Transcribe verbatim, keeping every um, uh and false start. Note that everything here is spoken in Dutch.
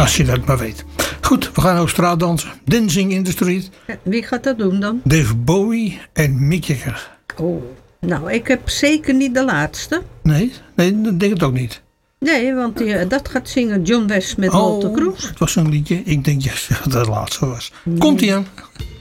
Als je dat maar weet. Goed, we gaan ook straatdansen. Dancing in the Street. Wie gaat dat doen dan? Dave Bowie en Mick Jagger. Oh, nou, ik heb zeker niet de laatste. Nee, nee, dat denk ik ook niet. Nee, want die, dat gaat zingen John West met Oh, Walter Cruz. het was een liedje. Ik denk ja, dat het laatste was. Nee. Komt-ie aan.